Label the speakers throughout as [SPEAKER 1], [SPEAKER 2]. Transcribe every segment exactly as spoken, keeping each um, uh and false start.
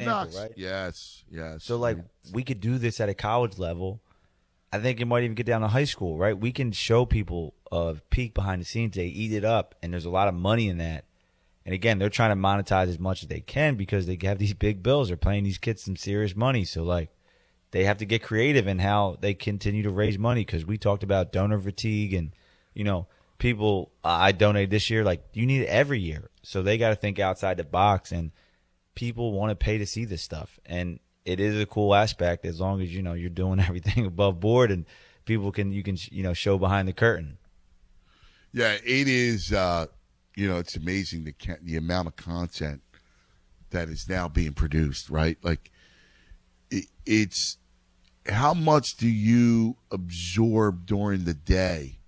[SPEAKER 1] example, right?
[SPEAKER 2] Yes, yes.
[SPEAKER 1] So, like, we could do this at a college level. I think it might even get down to high school, right? We can show people a peek behind the scenes. They eat it up, and there's a lot of money in that. And, again, they're trying to monetize as much as they can because they have these big bills. They're paying these kids some serious money. So, like, they have to get creative in how they continue to raise money because we talked about donor fatigue and, you know, people uh, I donated this year. Like, you need it every year. So they got to think outside the box, and people want to pay to see this stuff. And it is a cool aspect as long as, you know, you're doing everything above board and people can, you can, you know, show behind the curtain.
[SPEAKER 2] Yeah, it is, uh, you know, it's amazing the the amount of content that is now being produced, right? Like, it, it's how much do you absorb during the day?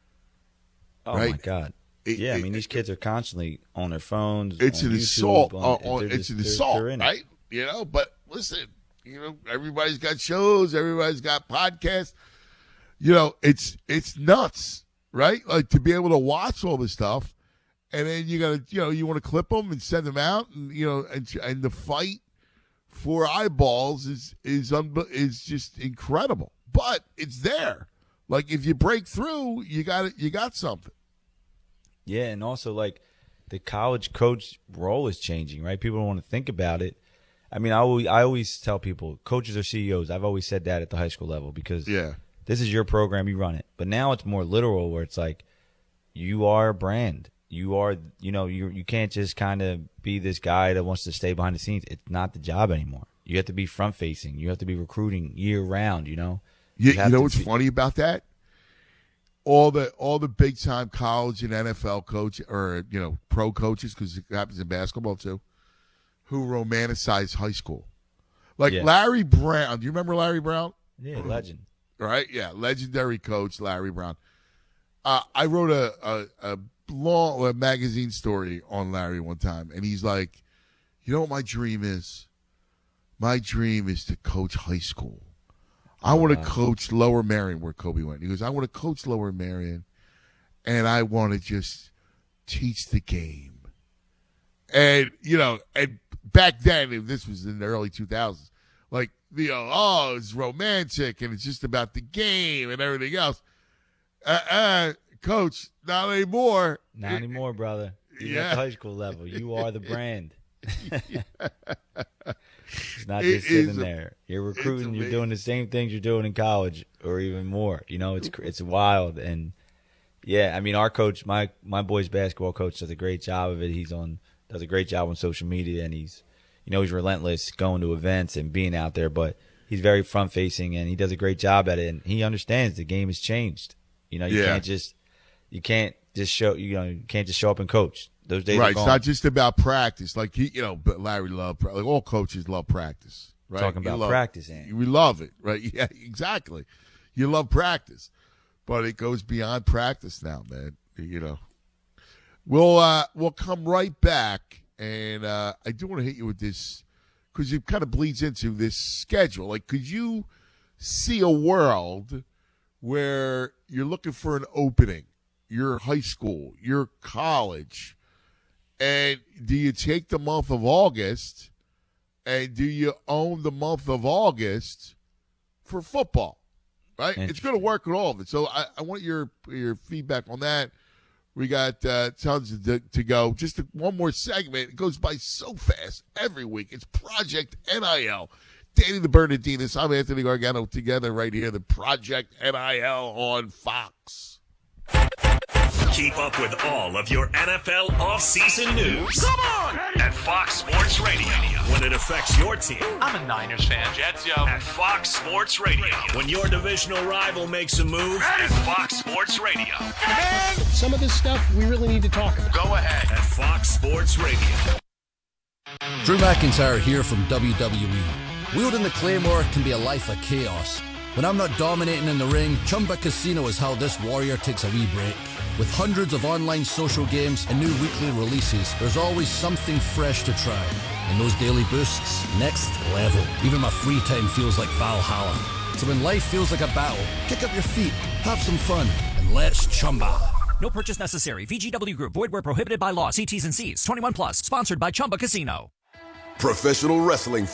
[SPEAKER 1] Oh,
[SPEAKER 2] right?
[SPEAKER 1] my God.
[SPEAKER 2] It,
[SPEAKER 1] yeah,
[SPEAKER 2] it,
[SPEAKER 1] I mean, these kids are constantly on their phones.
[SPEAKER 2] It's
[SPEAKER 1] on
[SPEAKER 2] an
[SPEAKER 1] YouTube,
[SPEAKER 2] assault.
[SPEAKER 1] on,
[SPEAKER 2] On, on, it's
[SPEAKER 1] just,
[SPEAKER 2] an
[SPEAKER 1] they're,
[SPEAKER 2] assault,
[SPEAKER 1] they're in it.
[SPEAKER 2] right? You know, but listen, you know, everybody's got shows, everybody's got podcasts. You know, it's it's nuts, right? Like, to be able to watch all this stuff, and then you gotta, you know, you want to clip them and send them out, and you know, and and the fight for eyeballs is is un- is just incredible. But it's there. Like, if you break through, you got it. You got something.
[SPEAKER 1] Yeah, and also, like, the college coach role is changing, right? People don't want to think about it. I mean, I always, I always tell people, coaches are C E Os. I've always said that at the high school level because
[SPEAKER 2] yeah.
[SPEAKER 1] this is your program, you run it. But now it's more literal where it's like you are a brand. You are, you know, you you can't just kind of be this guy that wants to stay behind the scenes. It's not the job anymore. You have to be front-facing. You have to be recruiting year-round, you know?
[SPEAKER 2] You,
[SPEAKER 1] You,
[SPEAKER 2] you know what's
[SPEAKER 1] be-
[SPEAKER 2] funny about that? All the all the big time college and N F L coach or you know pro coaches, because it happens in basketball too, who romanticize high school, like
[SPEAKER 1] Yeah.
[SPEAKER 2] Larry Brown. Do you remember Larry Brown?
[SPEAKER 1] Yeah, legend.
[SPEAKER 2] Right? Yeah, legendary coach Larry Brown. Uh, I wrote a, a a long a magazine story on Larry one time, and he's like, "You know what my dream is? My dream is to coach high school. I want to
[SPEAKER 1] Wow.
[SPEAKER 2] coach Lower Merion," where Kobe went. He goes, "I want to coach Lower Merion, and I want to just teach the game." And, you know, and back then, if this was in the early two thousands, like, you know, oh, it's romantic, and it's just about the game and everything else. Uh, uh Coach, not anymore.
[SPEAKER 1] Not anymore, brother. Even
[SPEAKER 2] Yeah.
[SPEAKER 1] at the high school level, you are the brand. It's not
[SPEAKER 2] It
[SPEAKER 1] just sitting
[SPEAKER 2] is a-
[SPEAKER 1] there. You're recruiting. You're
[SPEAKER 2] amazing.
[SPEAKER 1] doing the same things you're doing in college, or even more. You know, it's it's wild. And yeah, I mean, our coach, my my boy's basketball coach, does a great job of it. He's on does a great job on social media, and he's you know he's relentless going to events and being out there. But he's very front facing, and he does a great job at it. And he understands the game has changed. You know, you
[SPEAKER 2] Yeah.
[SPEAKER 1] can't just you can't just show you know you can't just show up and coach. Those days
[SPEAKER 2] Right,
[SPEAKER 1] are
[SPEAKER 2] it's
[SPEAKER 1] gone.
[SPEAKER 2] not just about practice. Like, he, you know, but Larry loved, pra- like, all coaches love practice, right?
[SPEAKER 1] Talking
[SPEAKER 2] You
[SPEAKER 1] about
[SPEAKER 2] love-
[SPEAKER 1] practicing.
[SPEAKER 2] We love it, right? Yeah, exactly. You love practice, but it goes beyond practice now, man. You know, we'll uh, we'll come right back, and uh, I do want to hit you with this because it kind of bleeds into this schedule. Like, could you see a world where you're looking for an opening? You're high school, you're college. And do you take the month of August and do you own the month of August for football? Right? It's going to work with all of it. So I, I want your your feedback on that. We got uh, tons to, to go. Just a, one more segment. It goes by so fast every week. It's Project N I L. Danny the Bernardinis. I'm Anthony Gargano, together right here. The Project N I L on Fox.
[SPEAKER 3] Keep up with all of your N F L offseason news. Come on! At Fox Sports Radio. When it affects your team.
[SPEAKER 4] I'm a Niners fan. Jets, yo.
[SPEAKER 3] At Fox Sports Radio. When your divisional rival makes a move. At Fox Sports Radio.
[SPEAKER 5] Man, some of this stuff we really need to talk about.
[SPEAKER 3] Go ahead. At Fox Sports Radio.
[SPEAKER 6] Drew McIntyre here from W W E. Wielding the Claymore can be a life of chaos. When I'm not dominating in the ring, Chumba Casino is how this warrior takes a wee break. With hundreds of online social games and new weekly releases, there's always something fresh to try. And those daily boosts, next level. Even my free time feels like Valhalla. So when life feels like a battle, kick up your feet, have some fun, and let's Chumba.
[SPEAKER 7] No purchase necessary. V G W Group. Void where prohibited by law. See T's and C's. twenty-one plus. Sponsored by Chumba Casino.
[SPEAKER 8] Professional wrestling